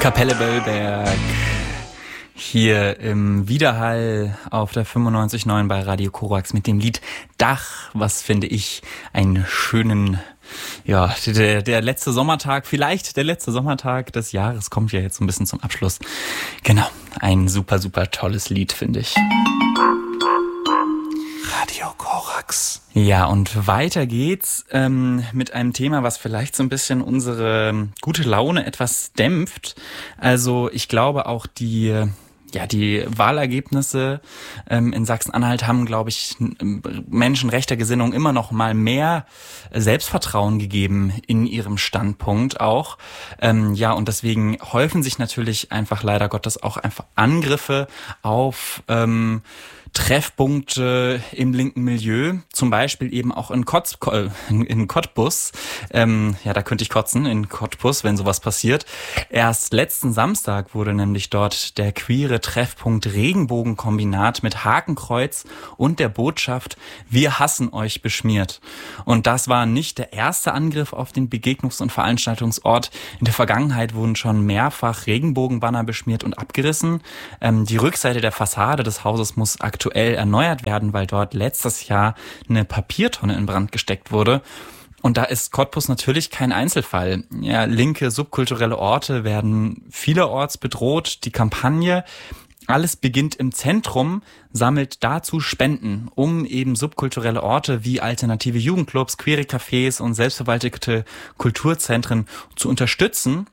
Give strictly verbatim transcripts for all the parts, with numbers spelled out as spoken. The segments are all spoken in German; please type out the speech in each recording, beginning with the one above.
Kapelle Böllberg hier im Widerhall auf der fünfundneunzig Komma neun bei Radio Korax mit dem Lied Dach, was finde ich einen schönen, ja, der, der letzte Sommertag, vielleicht der letzte Sommertag des Jahres kommt ja jetzt so ein bisschen zum Abschluss. Genau, ein super, super tolles Lied, finde ich. Radio Korax. Ja, und weiter geht's ähm, mit einem Thema, was vielleicht so ein bisschen unsere gute Laune etwas dämpft. Also ich glaube auch die, ja, die Wahlergebnisse ähm, in Sachsen-Anhalt haben, glaube ich, Menschen rechter Gesinnung immer noch mal mehr Selbstvertrauen gegeben in ihrem Standpunkt auch. Ähm, ja, und deswegen häufen sich natürlich einfach leider Gottes auch einfach Angriffe auf ähm, Treffpunkte im linken Milieu, zum Beispiel eben auch in, Kotz, in Cottbus. Ähm, ja, da könnte ich kotzen, in Cottbus, wenn sowas passiert. Erst letzten Samstag wurde nämlich dort der queere Treffpunkt Regenbogenkombinat mit Hakenkreuz und der Botschaft „Wir hassen euch" beschmiert. Und das war nicht der erste Angriff auf den Begegnungs- und Veranstaltungsort. In der Vergangenheit wurden schon mehrfach Regenbogenbanner beschmiert und abgerissen. Ähm, die Rückseite der Fassade des Hauses muss aktuell aktuell erneuert werden, weil dort letztes Jahr eine Papiertonne in Brand gesteckt wurde. Und da ist Cottbus natürlich kein Einzelfall. Ja, linke subkulturelle Orte werden vielerorts bedroht. Die Kampagne Alles beginnt im Zentrum sammelt dazu Spenden, um eben subkulturelle Orte wie alternative Jugendclubs, queere Cafés und selbstverwaltete Kulturzentren zu unterstützen.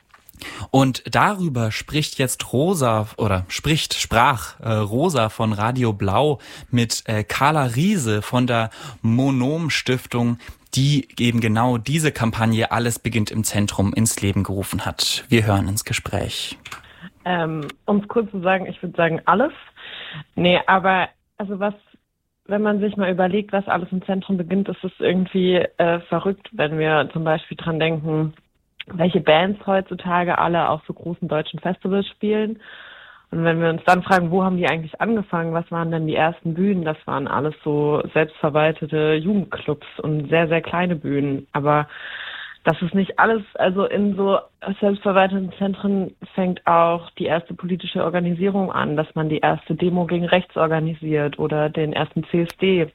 Und darüber spricht jetzt Rosa oder spricht, sprach äh, Rosa von Radio Blau mit äh, Carla Riese von der Monom Stiftung, die eben genau diese Kampagne Alles beginnt im Zentrum ins Leben gerufen hat. Wir hören ins Gespräch. Ähm, um es kurz zu sagen, ich würde sagen alles. Nee, aber also was, wenn man sich mal überlegt, was alles im Zentrum beginnt, ist es irgendwie äh, verrückt, wenn wir zum Beispiel dran denken, welche Bands heutzutage alle auf so großen deutschen Festivals spielen. Und wenn wir uns dann fragen, wo haben die eigentlich angefangen, was waren denn die ersten Bühnen, das waren alles so selbstverwaltete Jugendclubs und sehr, sehr kleine Bühnen. Aber das ist nicht alles, also in so selbstverwalteten Zentren fängt auch die erste politische Organisierung an, dass man die erste Demo gegen rechts organisiert oder den ersten C S D.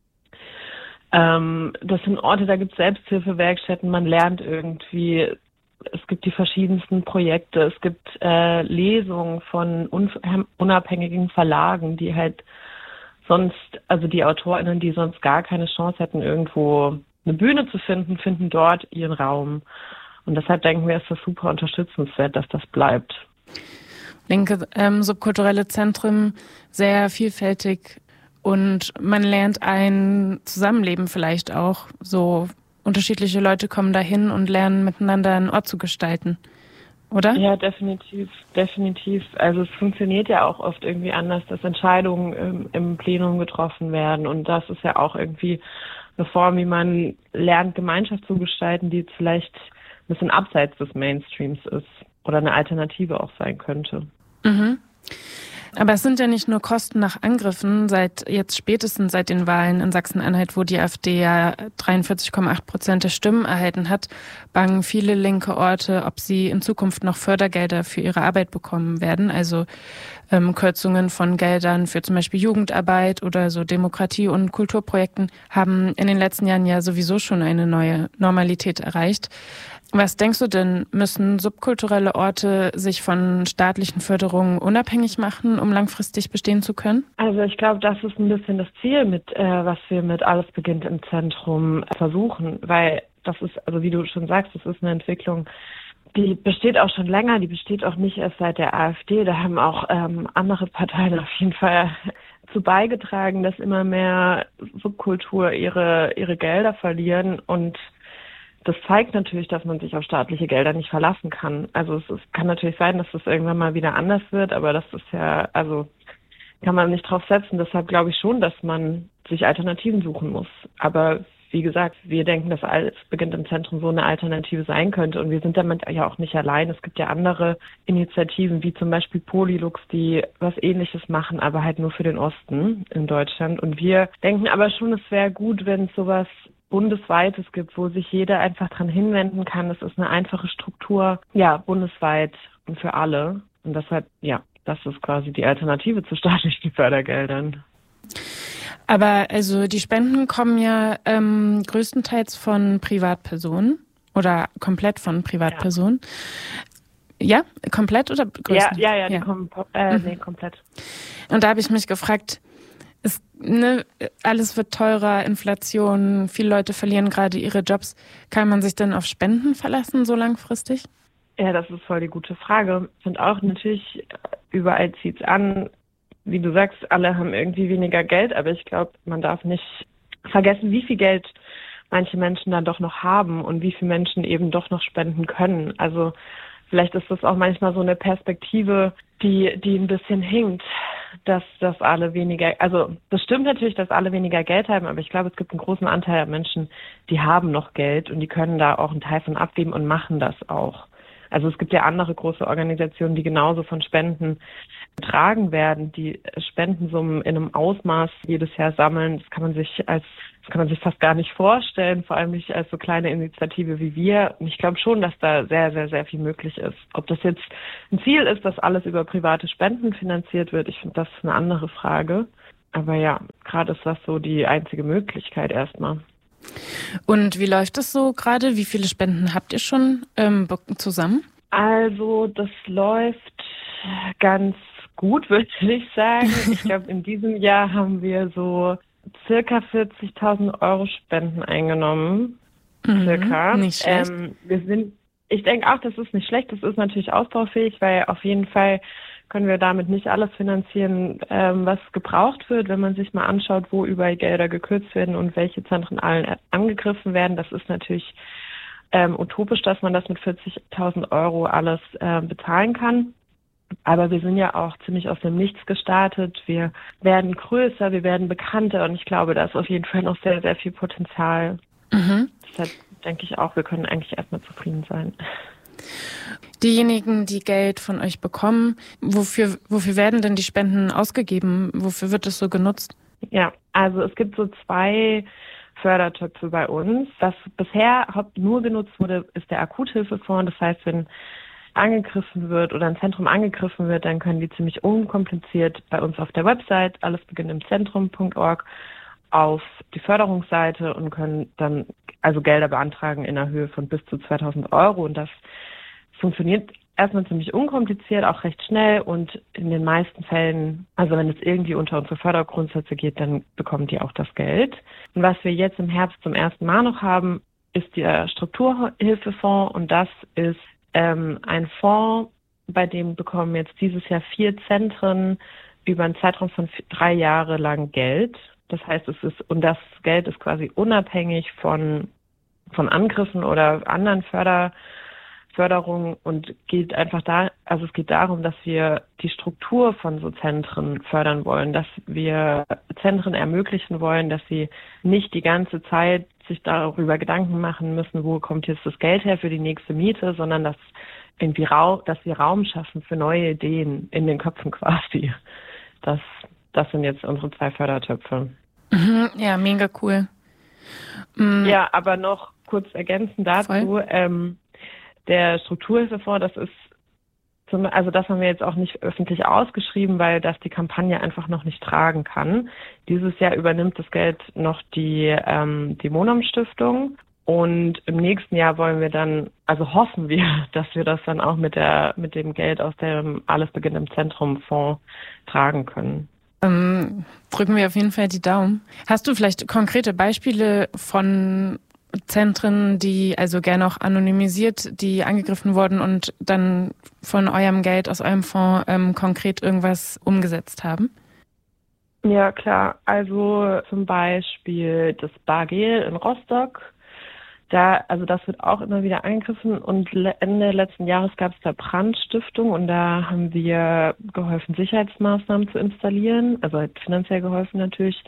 Ähm, das sind Orte, da gibt es Selbsthilfewerkstätten, man lernt irgendwie, es gibt die verschiedensten Projekte, es gibt äh, Lesungen von un- unabhängigen Verlagen, die halt sonst, also die AutorInnen, die sonst gar keine Chance hätten, irgendwo eine Bühne zu finden, finden dort ihren Raum. Und deshalb denken wir, ist das super unterstützenswert, dass das bleibt. Linke ähm, subkulturelle Zentren, sehr vielfältig. Und man lernt ein Zusammenleben vielleicht auch. So unterschiedliche Leute kommen dahin und lernen miteinander einen Ort zu gestalten, oder? Ja, definitiv, definitiv. Also es funktioniert ja auch oft irgendwie anders, dass Entscheidungen im, im Plenum getroffen werden. Und das ist ja auch irgendwie eine Form, wie man lernt, Gemeinschaft zu gestalten, die vielleicht ein bisschen abseits des Mainstreams ist oder eine Alternative auch sein könnte. Mhm. Aber es sind ja nicht nur Kosten nach Angriffen. Seit jetzt spätestens seit den Wahlen in Sachsen-Anhalt, wo die AfD ja dreiundvierzig Komma acht Prozent der Stimmen erhalten hat, bangen viele linke Orte, ob sie in Zukunft noch Fördergelder für ihre Arbeit bekommen werden. Also ähm, Kürzungen von Geldern für zum Beispiel Jugendarbeit oder so Demokratie- und Kulturprojekten haben in den letzten Jahren ja sowieso schon eine neue Normalität erreicht. Was denkst du denn, müssen subkulturelle Orte sich von staatlichen Förderungen unabhängig machen, um langfristig bestehen zu können? Also ich glaube, das ist ein bisschen das Ziel, mit äh, was wir mit Alles beginnt im Zentrum versuchen, weil das ist, also wie du schon sagst, das ist eine Entwicklung, die besteht auch schon länger, die besteht auch nicht erst seit der AfD, da haben auch ähm, andere Parteien auf jeden Fall zu beigetragen, dass immer mehr Subkultur ihre ihre Gelder verlieren und das zeigt natürlich, dass man sich auf staatliche Gelder nicht verlassen kann. Also es, es kann natürlich sein, dass das irgendwann mal wieder anders wird, aber das ist ja, also kann man nicht drauf setzen. Deshalb glaube ich schon, dass man sich Alternativen suchen muss. Aber wie gesagt, wir denken, dass Alles beginnt im Zentrum so eine Alternative sein könnte. Und wir sind damit ja auch nicht allein. Es gibt ja andere Initiativen, wie zum Beispiel Polylux, die was Ähnliches machen, aber halt nur für den Osten in Deutschland. Und wir denken aber schon, es wäre gut, wenn es sowas Bundesweites gibt, wo sich jeder einfach dran hinwenden kann. Es ist eine einfache Struktur, ja, bundesweit und für alle. Und deshalb, ja, das ist quasi die Alternative zu staatlichen Fördergeldern. Aber also die Spenden kommen ja ähm, größtenteils von Privatpersonen oder komplett von Privatpersonen. Ja, ja komplett oder größtenteils? Ja, ja, ja, die ja. kommen äh, mhm. nee, komplett. Und da habe ich mich gefragt, es, ne, alles wird teurer, Inflation, viele Leute verlieren gerade ihre Jobs. Kann man sich denn auf Spenden verlassen, so langfristig? Ja, das ist voll die gute Frage. Und auch natürlich, überall zieht's an. Wie du sagst, alle haben irgendwie weniger Geld, aber ich glaube, man darf nicht vergessen, wie viel Geld manche Menschen dann doch noch haben und wie viele Menschen eben doch noch spenden können. Also vielleicht ist das auch manchmal so eine Perspektive, die, die ein bisschen hinkt, dass, dass alle weniger, also das stimmt natürlich, dass alle weniger Geld haben, aber ich glaube, es gibt einen großen Anteil an Menschen, die haben noch Geld und die können da auch einen Teil von abgeben und machen das auch. Also es gibt ja andere große Organisationen, die genauso von Spenden getragen werden, die Spendensummen in einem Ausmaß jedes Jahr sammeln. Das kann man sich als, das kann man sich fast gar nicht vorstellen, vor allem nicht als so kleine Initiative wie wir. Und ich glaube schon, dass da sehr, sehr, sehr viel möglich ist. Ob das jetzt ein Ziel ist, dass alles über private Spenden finanziert wird, ich finde, das ist eine andere Frage. Aber ja, gerade ist das so die einzige Möglichkeit erstmal. Und wie läuft das so gerade? Wie viele Spenden habt ihr schon ähm, zusammen? Also das läuft ganz gut, würde ich sagen. Ich glaube, in diesem Jahr haben wir so circa vierzigtausend Euro Spenden eingenommen. Mhm, circa. Nicht schlecht. Ähm, wir sind, ich denke auch, das ist nicht schlecht. Das ist natürlich ausbaufähig, weil auf jeden Fall können wir damit nicht alles finanzieren, ähm, was gebraucht wird, wenn man sich mal anschaut, wo überall Gelder gekürzt werden und welche Zentren allen angegriffen werden. Das ist natürlich ähm, utopisch, dass man das mit vierzigtausend Euro alles äh, bezahlen kann. Aber wir sind ja auch ziemlich aus dem Nichts gestartet. Wir werden größer, wir werden bekannter und ich glaube, da ist auf jeden Fall noch sehr, sehr viel Potenzial. Mhm. Deshalb denke ich auch, wir können eigentlich erstmal zufrieden sein. Diejenigen, die Geld von euch bekommen, wofür, wofür werden denn die Spenden ausgegeben? Wofür wird es so genutzt? Ja, also es gibt so zwei Fördertöpfe bei uns. Was bisher nur genutzt wurde, ist der Akuthilfefonds. Das heißt, wenn angegriffen wird oder ein Zentrum angegriffen wird, dann können die ziemlich unkompliziert bei uns auf der Website, alles beginnt im Zentrum Punkt org, auf die Förderungsseite und können dann also Gelder beantragen in der Höhe von bis zu zweitausend Euro. Und das funktioniert erstmal ziemlich unkompliziert, auch recht schnell und in den meisten Fällen, also wenn es irgendwie unter unsere Fördergrundsätze geht, dann bekommen die auch das Geld. Und was wir jetzt im Herbst zum ersten Mal noch haben, ist der Strukturhilfefonds und das ist ähm, ein Fonds, bei dem bekommen jetzt dieses Jahr vier Zentren über einen Zeitraum von drei Jahre lang Geld. Das heißt, es ist, und das Geld ist quasi unabhängig von, von Angriffen oder anderen Förder Förderung und geht einfach da, also es geht darum, dass wir die Struktur von so Zentren fördern wollen, dass wir Zentren ermöglichen wollen, dass sie nicht die ganze Zeit sich darüber Gedanken machen müssen, wo kommt jetzt das Geld her für die nächste Miete, sondern dass irgendwie Raum, dass wir Raum schaffen für neue Ideen in den Köpfen quasi. Das, das sind jetzt unsere zwei Fördertöpfe. Mhm, ja, mega cool. Mhm. Ja, aber noch kurz ergänzend dazu, ähm, der Strukturhilfefonds, das ist, zum, also das haben wir jetzt auch nicht öffentlich ausgeschrieben, weil das die Kampagne einfach noch nicht tragen kann. Dieses Jahr übernimmt das Geld noch die, ähm, die Monam-Stiftung und im nächsten Jahr wollen wir dann, also hoffen wir, dass wir das dann auch mit der, mit dem Geld aus dem Alles beginnt im Zentrum Fonds tragen können. Ähm, drücken wir auf jeden Fall die Daumen. Hast du vielleicht konkrete Beispiele von Zentren, die also gerne auch anonymisiert, die angegriffen wurden und dann von eurem Geld aus eurem Fonds ähm, konkret irgendwas umgesetzt haben? Ja, klar. Also zum Beispiel das Bargel in Rostock. Da, also das wird auch immer wieder angegriffen und Ende letzten Jahres gab es da Brandstiftung und da haben wir geholfen, Sicherheitsmaßnahmen zu installieren, also halt finanziell geholfen natürlich.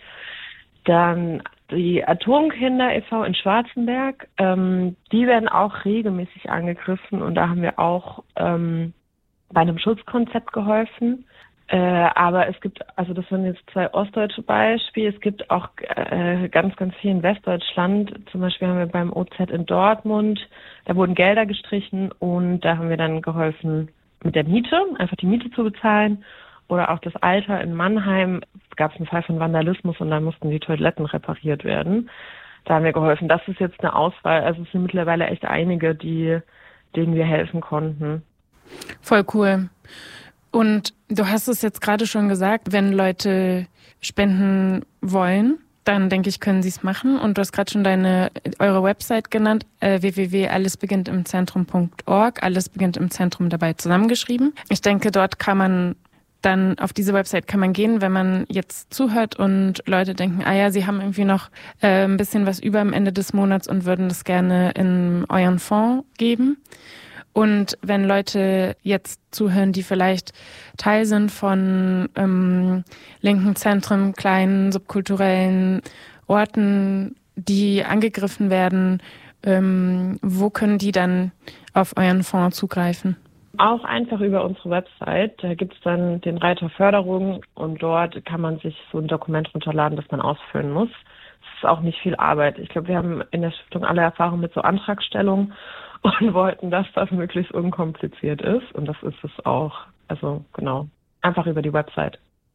Dann die Atomkinder e V in Schwarzenberg, ähm, die werden auch regelmäßig angegriffen und da haben wir auch ähm, bei einem Schutzkonzept geholfen. Äh, aber es gibt, also das sind jetzt zwei ostdeutsche Beispiele, es gibt auch äh, ganz, ganz viel in Westdeutschland. Zum Beispiel haben wir beim O Z in Dortmund, da wurden Gelder gestrichen und da haben wir dann geholfen mit der Miete, einfach die Miete zu bezahlen. Oder auch das Alter in Mannheim, gab es einen Fall von Vandalismus und da mussten die Toiletten repariert werden. Da haben wir geholfen. Das ist jetzt eine Auswahl, also es sind mittlerweile echt einige, die, denen wir helfen konnten. Voll cool. Und du hast es jetzt gerade schon gesagt, wenn Leute spenden wollen, dann denke ich, können sie es machen. Und du hast gerade schon deine eure Website genannt, äh, w w w punkt alles beginnt im Zentrum punkt org. Alles beginnt im Zentrum dabei zusammengeschrieben. Ich denke, dort kann man dann auf diese Website kann man gehen, wenn man jetzt zuhört und Leute denken, ah ja, sie haben irgendwie noch äh, ein bisschen was über am Ende des Monats und würden das gerne in euren Fonds geben. Und wenn Leute jetzt zuhören, die vielleicht Teil sind von ähm, linken Zentren, kleinen subkulturellen Orten, die angegriffen werden, ähm, wo können die dann auf euren Fonds zugreifen? Auch einfach über unsere Website. Da gibt's dann den Reiter Förderung und dort kann man sich so ein Dokument runterladen, das man ausfüllen muss. Es ist auch nicht viel Arbeit. Ich glaube, wir haben in der Stiftung alle Erfahrung mit so Antragstellung und wollten, dass das möglichst unkompliziert ist. Und das ist es auch. Also genau, einfach über die Website.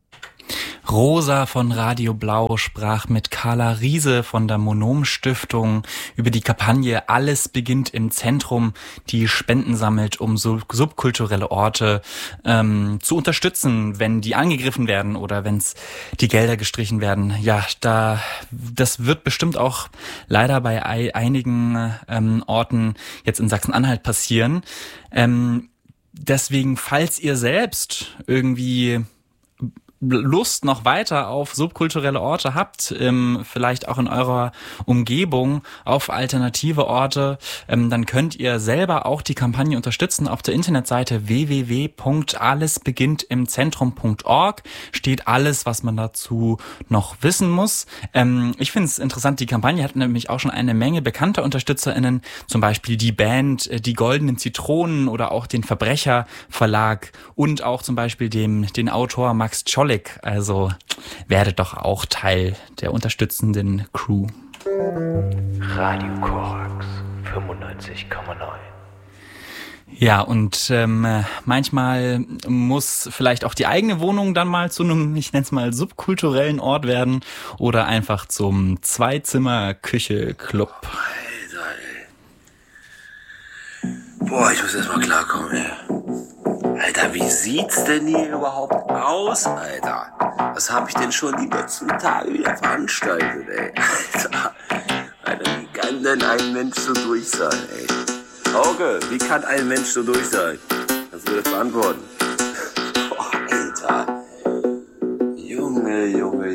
Rosa von Radio Blau sprach mit Carla Riese von der Monom Stiftung über die Kampagne Alles beginnt im Zentrum, die Spenden sammelt, um sub- subkulturelle Orte ähm, zu unterstützen, wenn die angegriffen werden oder wenn es die Gelder gestrichen werden. Ja, da das wird bestimmt auch leider bei ei- einigen ähm, Orten jetzt in Sachsen-Anhalt passieren. Ähm, deswegen, falls ihr selbst irgendwie Lust noch weiter auf subkulturelle Orte habt, ähm, vielleicht auch in eurer Umgebung auf alternative Orte, ähm, dann könnt ihr selber auch die Kampagne unterstützen. Auf der Internetseite w w w punkt alles beginnt im Zentrum punkt org steht alles, was man dazu noch wissen muss. Ähm, ich finde es interessant, die Kampagne hat nämlich auch schon eine Menge bekannter UnterstützerInnen, zum Beispiel die Band äh, Die Goldenen Zitronen oder auch den Verbrecher Verlag und auch zum Beispiel dem den Autor Max Czolek. Also werdet doch auch Teil der unterstützenden Crew. Radio Korax fünfundneunzig Komma neun. Ja, und ähm, manchmal muss vielleicht auch die eigene Wohnung dann mal zu einem, ich nenne es mal, subkulturellen Ort werden oder einfach zum Zwei-Zimmer-Küche-Club. Alter, ey. Boah, ich muss erst mal klarkommen, ey. Alter, wie sieht's denn hier überhaupt aus, Alter? Was hab ich denn schon die letzten Tage wieder veranstaltet, ey? Alter, Alter, wie kann denn ein Mensch so durch sein, ey? Hauke, wie kann ein Mensch so durch sein? Kannst du mir das beantworten? Boah, Alter. Junge, Junge,